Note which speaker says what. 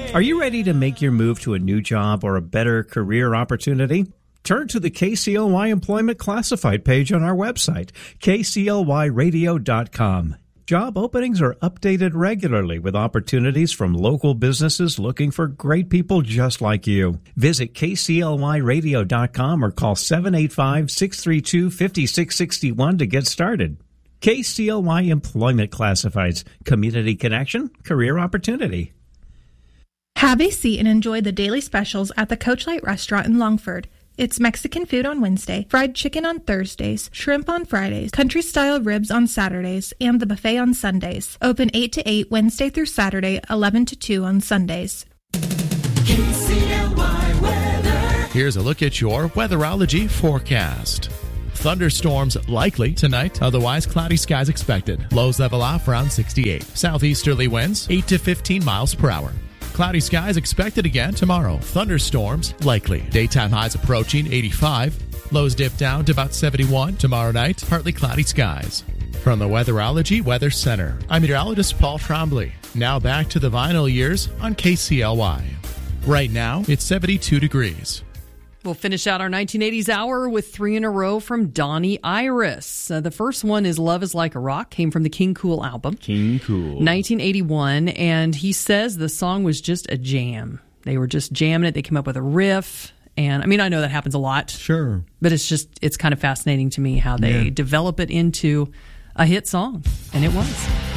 Speaker 1: Are you ready to make your move to a new job or a better career opportunity? Turn to the KCLY Employment Classified page on our website, kclyradio.com. Job openings are updated regularly with opportunities from local businesses looking for great people just like you. Visit kclyradio.com or call 785-632-5661 to get started. KCLY Employment Classifieds, community connection, career opportunity.
Speaker 2: Have a seat and enjoy the daily specials at the Coachlight Restaurant in Longford. It's Mexican food on Wednesday, fried chicken on Thursdays, shrimp on Fridays, country-style ribs on Saturdays, and the buffet on Sundays. Open 8 to 8 Wednesday through Saturday, 11 to 2 on Sundays.
Speaker 3: KCLY weather. Here's a look at your weatherology forecast. Thunderstorms likely tonight, otherwise cloudy skies expected. Lows level off around 68. Southeasterly winds 8 to 15 miles per hour. Cloudy skies expected again tomorrow. Thunderstorms likely. Daytime highs approaching 85. Lows dip down to about 71. Tomorrow night, partly cloudy skies. From the Weatherology Weather Center, I'm meteorologist Paul Trombley. Now back to the vinyl years on KCLY. Right now, it's 72 degrees.
Speaker 4: We'll finish out our 1980s hour with 3 in a row from Donnie Iris. The first one is Love is Like a Rock, came from the King Cool album.
Speaker 1: King Cool.
Speaker 4: 1981, and he says the song was just a jam. They were just jamming it. They came up with a riff, and I mean, I know that happens a lot.
Speaker 5: Sure.
Speaker 4: But it's kind of fascinating to me how they develop it into a hit song, and it was.